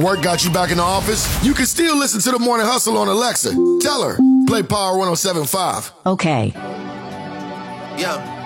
Work got you back in the office? You can still listen to the Morning Hustle on Alexa. Tell her, play Power 107.5. Okay. Yeah.